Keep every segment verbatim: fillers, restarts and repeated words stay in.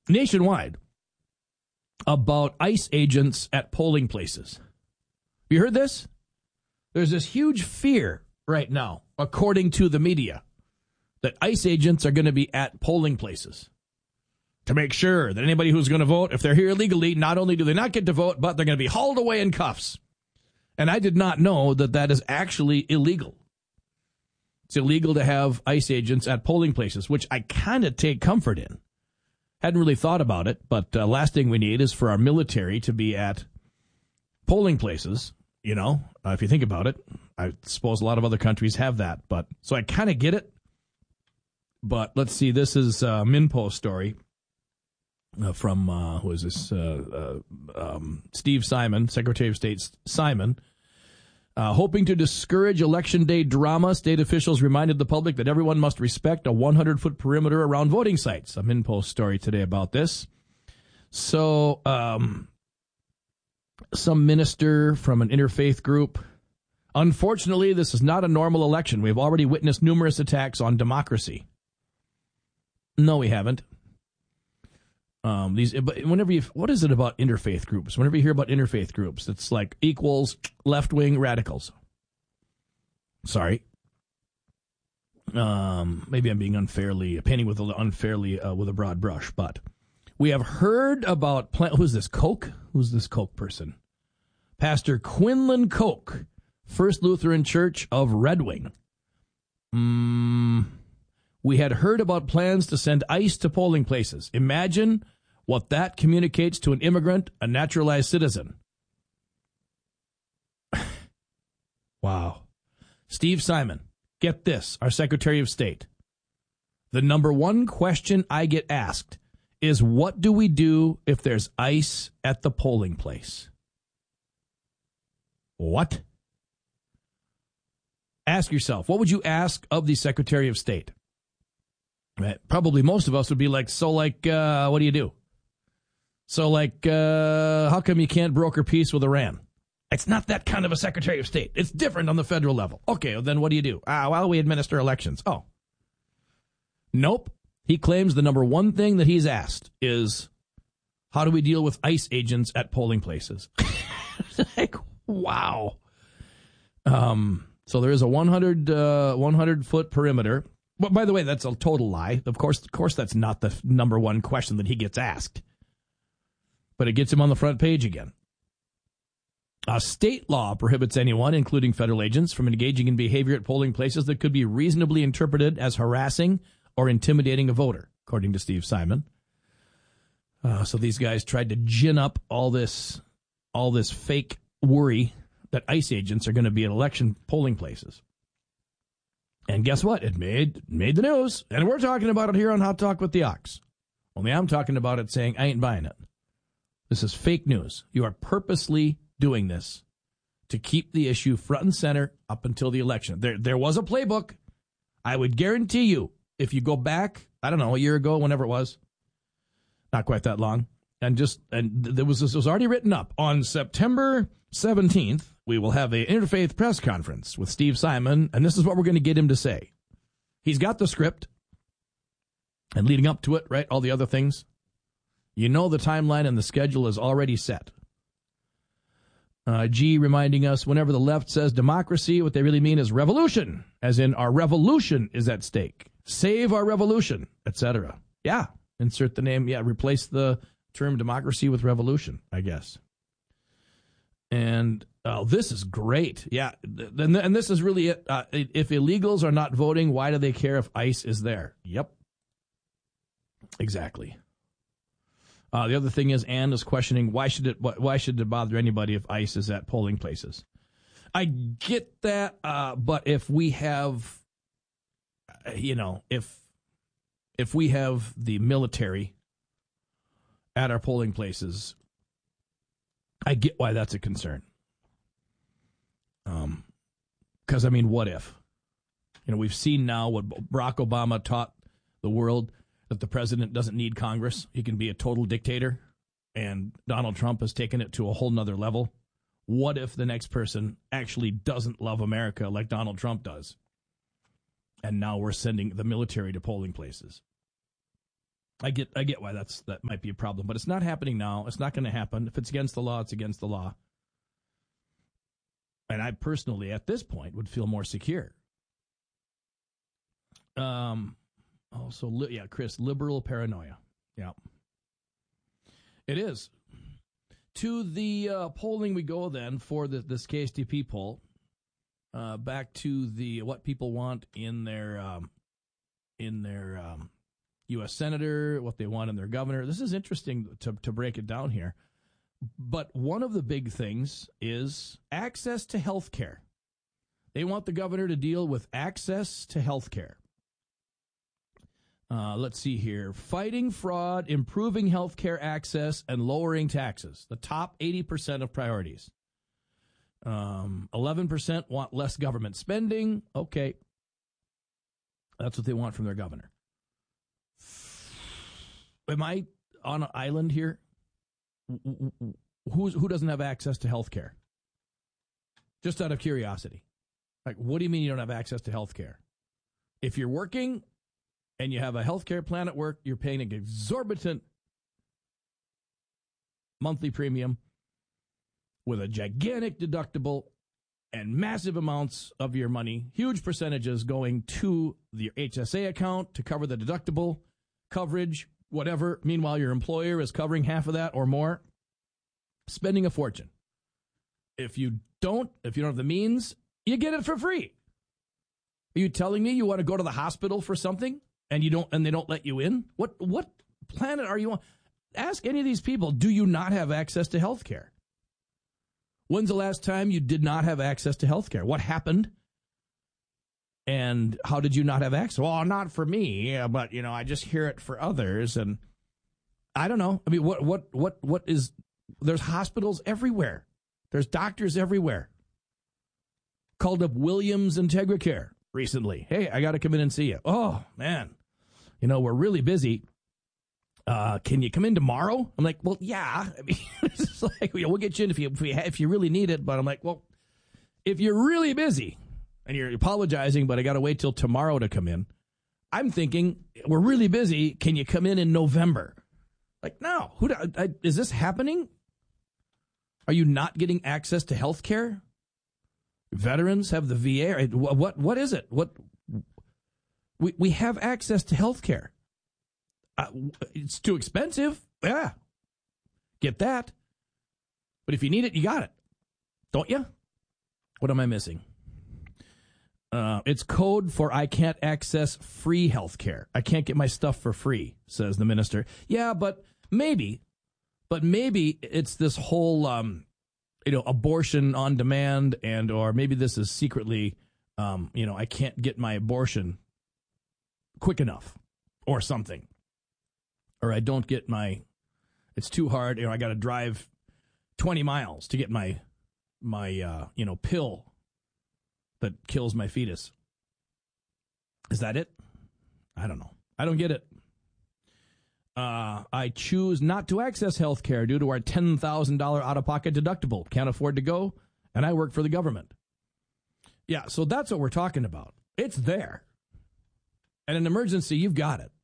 nationwide about ICE agents at polling places. You heard this? There's this huge fear right now, according to the media, that ICE agents are going to be at polling places to make sure that anybody who's going to vote, if they're here illegally, not only do they not get to vote, but they're going to be hauled away in cuffs. And I did not know that that is actually illegal. It's illegal to have ICE agents at polling places, which I kind of take comfort in. Hadn't really thought about it, but uh, last thing we need is for our military to be at polling places. You know, uh, if you think about it, I suppose a lot of other countries have that. But so I kind of get it. But let's see, this is a Minpo story uh, from, uh, who is this, uh, uh, um, Steve Simon, Secretary of State Simon. Uh, hoping to discourage Election Day drama, state officials reminded the public that everyone must respect a hundred foot perimeter around voting sites. A Minpo story today about this. So, um, some minister from an interfaith group. Unfortunately, this is not a normal election. We've already witnessed numerous attacks on democracy. No, we haven't. Um, these, but whenever you, what is it about interfaith groups? Whenever you hear about interfaith groups, it's like equals left-wing radicals. Sorry. Um, maybe I'm being unfairly, painting with a, unfairly uh, with a broad brush, but we have heard about, who's this, Koch? Who's this Koch person? Pastor Quinlan Koch, First Lutheran Church of Red Wing. Mm, we had heard about plans to send ICE to polling places. Imagine what that communicates to an immigrant, a naturalized citizen. Wow. Steve Simon, get this, our Secretary of State. The number one question I get asked is, what do we do if there's ICE at the polling place? What? Ask yourself, what would you ask of the Secretary of State? Right. Probably most of us would be like, so like, uh, what do you do? So like, uh, how come you can't broker peace with Iran? It's not that kind of a Secretary of State. It's different on the federal level. Okay, well, then what do you do? Ah, well, we administer elections. Oh. Nope. He claims the number one thing that he's asked is, how do we deal with ICE agents at polling places? Like, wow. Um, so there is a one hundred, uh, one hundred foot perimeter. But by the way, that's a total lie. Of course, of course, that's not the number one question that he gets asked. But it gets him on the front page again. A state law prohibits anyone, including federal agents, from engaging in behavior at polling places that could be reasonably interpreted as harassing or intimidating a voter, according to Steve Simon. Uh, so these guys tried to gin up all this, all this fake worry that ICE agents are going to be at election polling places. And guess what? It made made the news. And we're talking about it here on Hot Talk with the Ox. Only I'm talking about it saying I ain't buying it. This is fake news. You are purposely doing this to keep the issue front and center up until the election. There, there was a playbook. I would guarantee you, if you go back, I don't know, a year ago, whenever it was, not quite that long, and just and there was this was already written up. On September seventeenth, we will have an interfaith press conference with Steve Simon, and this is what we're going to get him to say. He's got the script, and leading up to it, right, all the other things. You know the timeline and the schedule is already set. Uh, G reminding us, whenever the left says democracy, what they really mean is revolution, as in our revolution is at stake. Save our revolution, et cetera. Yeah, insert the name, yeah, replace the term democracy with revolution, I guess. And oh, this is great. Yeah, and, and this is really it. Uh, if illegals are not voting, why do they care if ICE is there? Yep. Exactly. Uh, the other thing is, Ann is questioning, why should it why should it bother anybody if ICE is at polling places? I get that, uh, but if we have, you know, if if we have the military at our polling places, I get why that's a concern. Um, because, I mean, what if? You know, we've seen now what Barack Obama taught the world, that the president doesn't need Congress. He can be a total dictator. And Donald Trump has taken it to a whole nother level. What if the next person actually doesn't love America like Donald Trump does? And now we're sending the military to polling places. I get I get why that's that might be a problem, but it's not happening now. It's not going to happen. If it's against the law, it's against the law. And I personally, at this point, would feel more secure. Um, also, yeah, Chris, liberal paranoia. Yeah, it is. To the uh, polling we go then for the, this K S T P poll. Uh, back to the what people want in their um, in their um, U S senator, what they want in their governor. This is interesting to to break it down here. But one of the big things is access to health care. They want the governor to deal with access to health care. Uh, let's see here. Fighting fraud, improving health care access, and lowering taxes. The top eighty percent of priorities. Um, eleven percent want less government spending. Okay. That's what they want from their governor. Am I on an island here? Who's, who doesn't have access to health care? Just out of curiosity. Like, what do you mean you don't have access to health care? If you're working and you have a health care plan at work, you're paying an exorbitant monthly premium with a gigantic deductible and massive amounts of your money, huge percentages going to the H S A account to cover the deductible coverage, whatever. Meanwhile, your employer is covering half of that or more, spending a fortune. If you don't, if you don't have the means, you get it for free. Are you telling me you want to go to the hospital for something and you don't, and they don't let you in? What what planet are you on? Ask any of these people, do you not have access to health care? When's the last time you did not have access to health care? What happened? And how did you not have access? Well, not for me, but, you know, I just hear it for others. And I don't know. I mean, what, what, what, what is, there's hospitals everywhere. There's doctors everywhere. Called up Williams IntegraCare recently. Hey, I got to come in and see you. Oh, man. You know, we're really busy. Uh, can you come in tomorrow? I'm like, well, yeah. I mean, it's like, we'll get you in if you, if you, if you really need it. But I'm like, well, if you're really busy and you're apologizing, but I got to wait till tomorrow to come in, I'm thinking, we're really busy. Can you come in in November? Like, no. Who? Do, I, is this happening? Are you not getting access to health care? Veterans have the V A. What, what, what is it? What? We, we have access to health care. Uh, it's too expensive. Yeah. Get that. But if you need it, you got it. Don't you? What am I missing? Uh, it's code for I can't access free health care. I can't get my stuff for free, says the minister. Yeah, but maybe. But maybe it's this whole, um, you know, abortion on demand, and or maybe this is secretly, um, you know, I can't get my abortion quick enough or something. Or I don't get my, it's too hard, you know, I got to drive twenty miles to get my, my, uh, you know, pill that kills my fetus. Is that it? I don't know. I don't get it. Uh, I choose not to access health care due to our ten thousand dollars out-of-pocket deductible. Can't afford to go, and I work for the government. Yeah, so that's what we're talking about. It's there. And in an emergency, you've got it.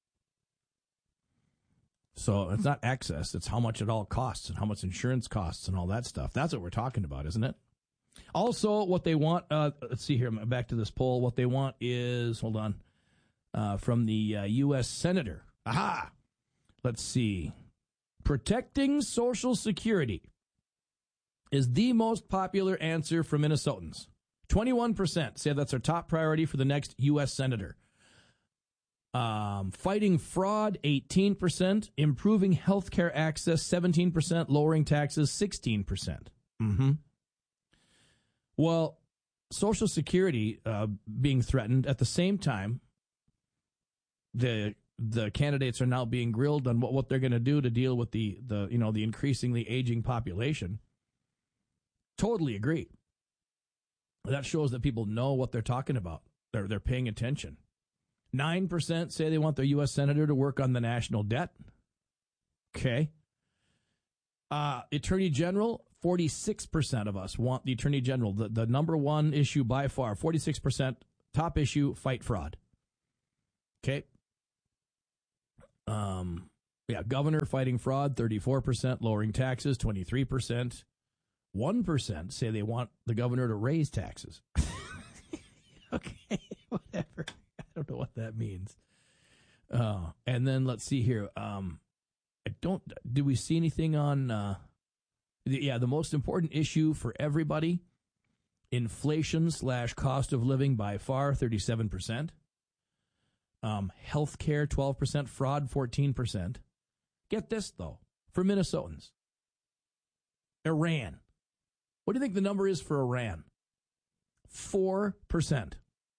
So it's not access, it's how much it all costs and how much insurance costs and all that stuff. That's what we're talking about, isn't it? Also, what they want, uh, let's see here, back to this poll. What they want is, hold on, uh, from the uh, U S Senator. Aha! Let's see. Protecting Social Security is the most popular answer from Minnesotans. twenty-one percent say that's their top priority for the next U S Senator. Um, fighting fraud, eighteen percent. Improving health care access, seventeen percent. Lowering taxes, sixteen percent. Mm-hmm. Well, Social Security uh, being threatened at the same time, the the candidates are now being grilled on what, what they're going to do to deal with the, the you know the increasingly aging population. Totally agree. That shows that people know what they're talking about. They're they're paying attention. Nine percent say they want their U S senator to work on the national debt. Okay. Uh, Attorney General, forty-six percent of us want the Attorney General, the, the number one issue by far, forty-six percent, top issue, fight fraud. Okay. Um, yeah, governor fighting fraud, thirty-four percent, lowering taxes, twenty-three percent. one percent say they want the governor to raise taxes. Okay, whatever. I don't know what that means. Uh, and then let's see here. Um, I don't. Do we see anything on? Uh, the, yeah, the most important issue for everybody: inflation slash cost of living by far, thirty-seven percent. Um, healthcare, twelve percent. Fraud, fourteen percent. Get this though, for Minnesotans, Iran. What do you think the number is for Iran? four percent.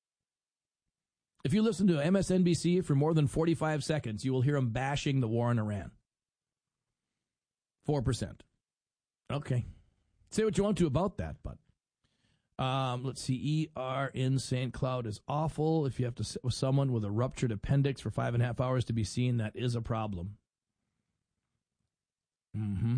If you listen to M S N B C for more than forty-five seconds, you will hear them bashing the war in Iran. four percent. Okay. Say what you want to about that, but um, let's see. E R in Saint Cloud is awful. If you have to sit with someone with a ruptured appendix for five and a half hours to be seen, that is a problem. Mm-hmm.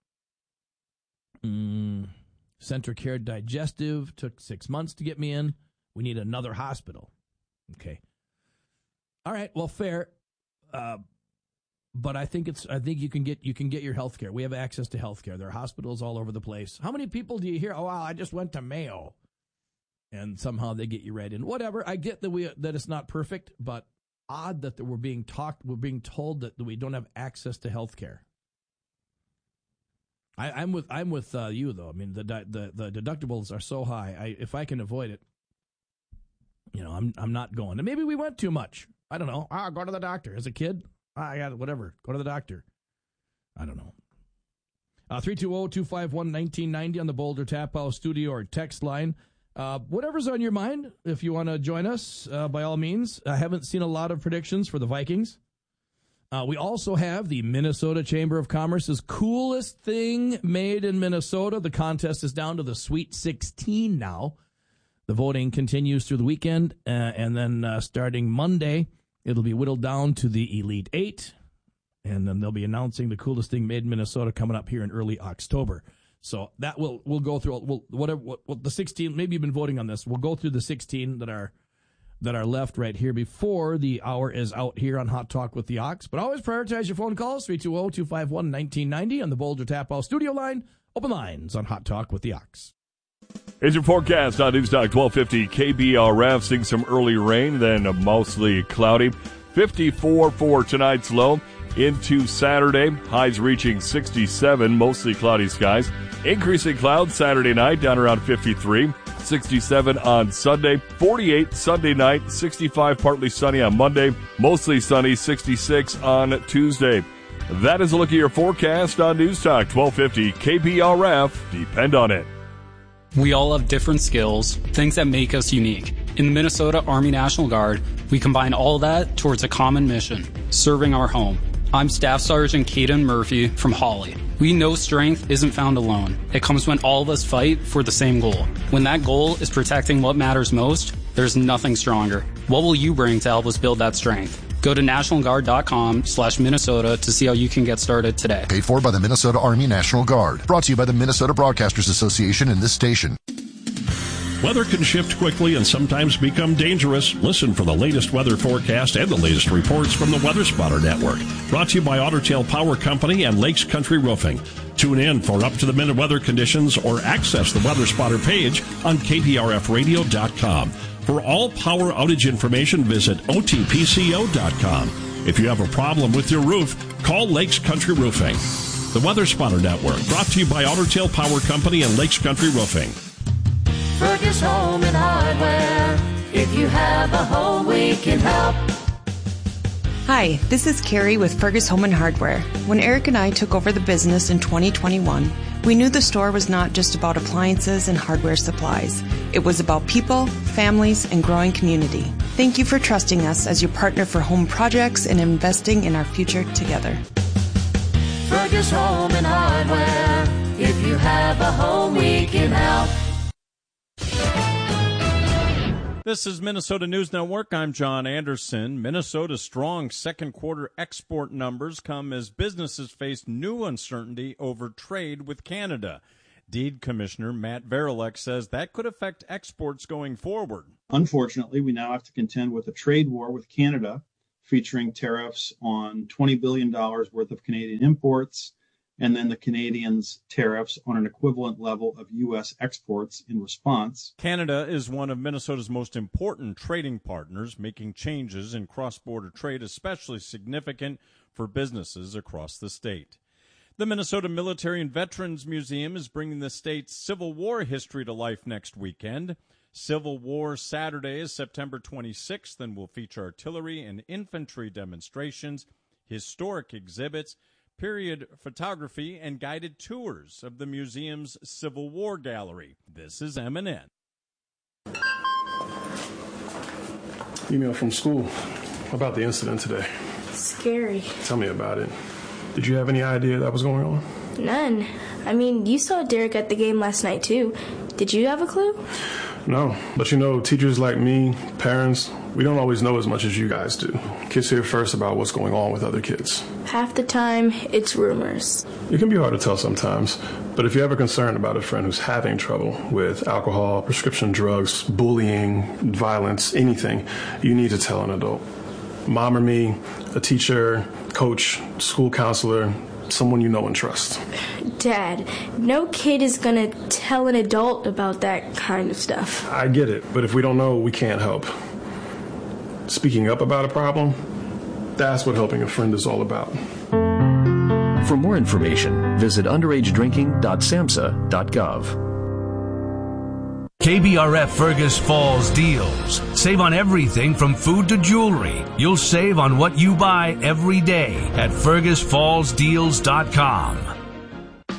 Mm. Centricare Digestive took six months to get me in. We need another hospital. Okay. All right. Well, fair. Uh, but I think it's. I think you can get you can get your health care. We have access to health care. There are hospitals all over the place. How many people do you hear? Oh, wow, I just went to Mayo, and somehow they get you right in. Whatever. I get that we that it's not perfect, but odd that we're being talked. We're being told that we don't have access to health care. I, I'm with I'm with uh, you though. I mean the the the deductibles are so high. I if I can avoid it, you know, I'm I'm not going. And maybe we went too much. I don't know. Ah, go to the doctor as a kid. Ah, I got whatever. Go to the doctor. I don't know. Uh, three two zero, two five one, one nine nine zero on the Boulder Tap House studio or text line. Uh, whatever's on your mind, if you want to join us, uh, by all means. I haven't seen a lot of predictions for the Vikings. Uh, we also have the Minnesota Chamber of Commerce's coolest thing made in Minnesota. The contest is down to the Sweet sixteen now. The voting continues through the weekend, uh, and then uh, starting Monday, it'll be whittled down to the Elite Eight, and then they'll be announcing the coolest thing made in Minnesota coming up here in early October. So that will we'll go through we'll, whatever what, what the sixteen. Maybe you've been voting on this. We'll go through the sixteen that are. that are left right here before the hour is out here on Hot Talk with the Ox. But always prioritize your phone calls, three two zero, two five one, one nine nine zero on the Boulder Tap House studio line. Open lines on Hot Talk with the Ox. Here's your forecast on Newstalk twelve fifty K B R F. Seeing some early rain, then mostly cloudy. fifty-four for tonight's low. Into Saturday, highs reaching sixty-seven, mostly cloudy skies. Increasing clouds Saturday night, down around fifty-three. sixty-seven on Sunday, forty-eight Sunday night, sixty-five partly sunny on Monday, mostly sunny, sixty-six on Tuesday. That is a look at your forecast on Newstalk twelve fifty K B R F. Depend on it. We all have different skills, things that make us unique. In the Minnesota Army National Guard, we combine all that towards a common mission, serving our home. I'm Staff Sergeant Caden Murphy from Hawley. We know strength isn't found alone. It comes when all of us fight for the same goal. When that goal is protecting what matters most, there's nothing stronger. What will you bring to help us build that strength? Go to national guard dot com slash Minnesota to see how you can get started today. Paid for by the Minnesota Army National Guard. Brought to you by the Minnesota Broadcasters Association and this station. Weather can shift quickly and sometimes become dangerous. Listen for the latest weather forecast and the latest reports from the Weather Spotter Network. Brought to you by Otter Tail Power Company and Lakes Country Roofing. Tune in for up-to-the-minute weather conditions or access the Weather Spotter page on K P R F radio dot com. For all power outage information, visit O T P C O dot com. If you have a problem with your roof, call Lakes Country Roofing. The Weather Spotter Network, brought to you by Otter Tail Power Company and Lakes Country Roofing. Fergus Home and Hardware. If you have a home, we can help. Hi, this is Carrie with Fergus Home and Hardware. When Eric and I took over the business in twenty twenty-one, we knew the store was not just about appliances and hardware supplies. It was about people, families, and growing community. Thank you for trusting us as your partner for home projects and investing in our future together. Fergus Home and Hardware. If you have a home, we can help. This is Minnesota News Network. I'm John Anderson. Minnesota's strong second quarter export numbers come as businesses face new uncertainty over trade with Canada. Deed Commissioner Matt Verilek says that could affect exports going forward. Unfortunately, we now have to contend with a trade war with Canada, featuring tariffs on twenty billion dollars worth of Canadian imports, and then the Canadians' tariffs on an equivalent level of U S exports in response. Canada is one of Minnesota's most important trading partners, making changes in cross-border trade especially significant for businesses across the state. The Minnesota Military and Veterans Museum is bringing the state's Civil War history to life next weekend. Civil War Saturday is September twenty-sixth and will feature artillery and infantry demonstrations, historic exhibits, period photography, and guided tours of the museum's Civil War Gallery. This is M and N. Email from school about the incident today. Scary. Tell me about it. Did you have any idea that was going on? None. I mean, you saw Derek at the game last night, too. Did you have a clue? No, but you know, teachers like me, parents, we don't always know as much as you guys do. Kids hear first about what's going on with other kids. Half the time, it's rumors. It can be hard to tell sometimes, but if you're ever concerned about a friend who's having trouble with alcohol, prescription drugs, bullying, violence, anything, you need to tell an adult. Mom or me, a teacher, coach, school counselor, someone you know and trust. Dad, no kid is gonna tell an adult about that kind of stuff. I get it, but if we don't know, we can't help. Speaking up about a problem, that's what helping a friend is all about. For more information, visit underage drinking dot samhsa dot gov. K B R F Fergus Falls deals. Save on everything from food to jewelry. You'll save on what you buy every day at fergus falls deals dot com.